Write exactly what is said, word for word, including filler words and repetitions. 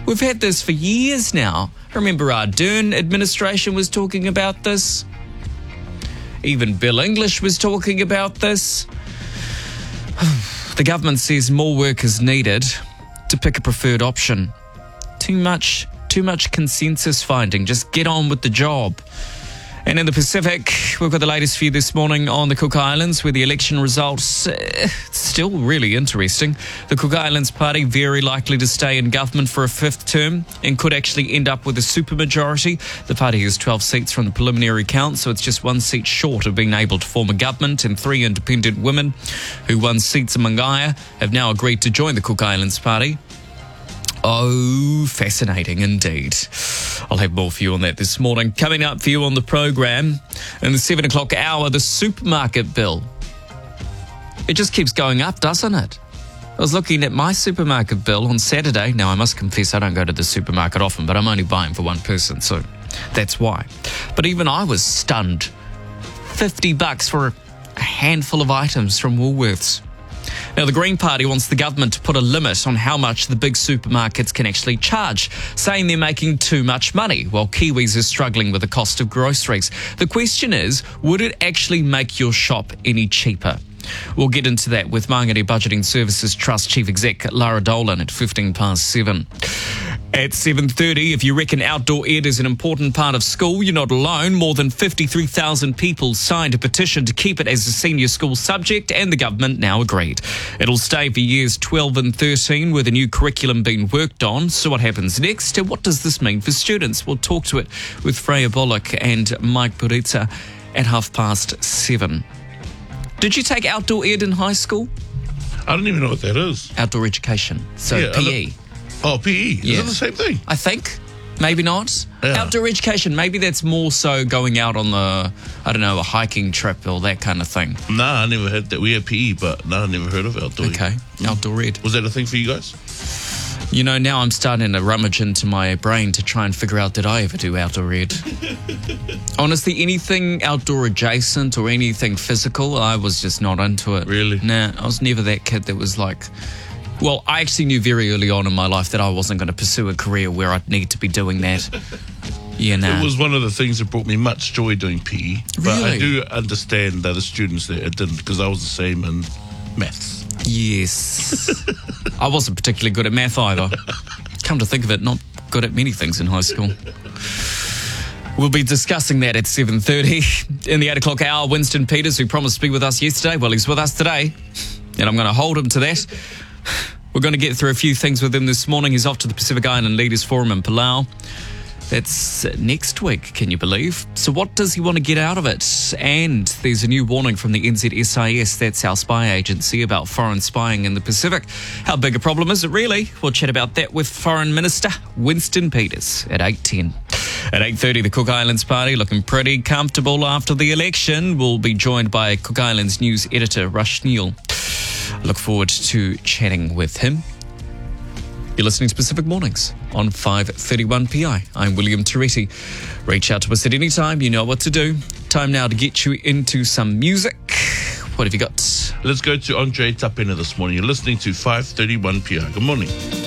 We've had this for years now. I remember our Ardern administration was talking about this. Even Bill English was talking about this. The government says more work is needed to pick a preferred option. Too much, too much consensus finding. Just get on with the job. And in the Pacific, we've got the latest for you this morning on the Cook Islands, where the election results uh, still really interesting. The Cook Islands Party very likely to stay in government for a fifth term and could actually end up with a supermajority. The party has twelve seats from the preliminary count, so it's just one seat short of being able to form a government, and three independent women who won seats in Mangaya have now agreed to join the Cook Islands Party. Oh, fascinating indeed. I'll have more for you on that this morning. Coming up for you on the program, in the seven o'clock hour, the supermarket bill. It just keeps going up, doesn't it? I was looking at my supermarket bill on Saturday. Now, I must confess I don't go to the supermarket often, but I'm only buying for one person, so that's why. But even I was stunned. fifty bucks for a handful of items from Woolworths. Now, the Green Party wants the government to put a limit on how much the big supermarkets can actually charge, saying they're making too much money, while Kiwis are struggling with the cost of groceries. The question is, would it actually make your shop any cheaper? We'll get into that with Mangere Budgeting Services Trust Chief Exec Lara Dolan at fifteen past seven. At seven thirty, if you reckon outdoor ed is an important part of school, you're not alone. More than fifty-three thousand people signed a petition to keep it as a senior school subject, and the government now agreed. It'll stay for years twelve and thirteen, with a new curriculum being worked on. So what happens next, and what does this mean for students? We'll talk to it with Freya Bullock and Mike Puritza at half past seven. Did you take outdoor ed in high school? I don't even know what that is. Outdoor education, so Yeah, I P E. Oh, P E. Yeah. Is it the same thing? I think. Maybe not. Yeah. Outdoor education, maybe that's more so going out on the, I don't know, a hiking trip or that kind of thing. Nah, I never had that. We had P E, but no, I never heard of outdoor. Okay, Mm. outdoor ed. Was that a thing for you guys? You know, now I'm starting to rummage into my brain to try and figure out, did I ever do outdoor ed? Honestly, anything outdoor adjacent or anything physical, I was just not into it. Really? Nah, I was never that kid that was like... Well, I actually knew very early on in my life that I wasn't going to pursue a career where I'd need to be doing that. Yeah, nah. It was one of the things that brought me much joy doing P E. But I Really? do understand the other students that it didn't, because I was the same in maths. Yes. I wasn't particularly good at math either. Come to think of it, not good at many things in high school. We'll be discussing that at seven thirty. In the eight o'clock hour, Winston Peters, who promised to be with us yesterday, well, he's with us today. And I'm going to hold him to that. We're going to get through a few things with him this morning. He's off to the Pacific Island Leaders Forum in Palau. That's next week, can you believe? So what does he want to get out of it? And there's a new warning from the N Z S I S, that's our spy agency, about foreign spying in the Pacific. How big a problem is it really? We'll chat about that with Foreign Minister Winston Peters at eight ten. At eight thirty, the Cook Islands Party looking pretty comfortable after the election. We'll be joined by Cook Islands News editor Rush Neal. Look forward to chatting with him. You're listening to Pacific Mornings on five thirty-one P I. I'm William Toretti. Reach out to us at any time. You know what to do. Time now to get you into some music. What have you got? Let's go to Andre Tapena this morning. You're listening to five thirty-one P I. Good morning.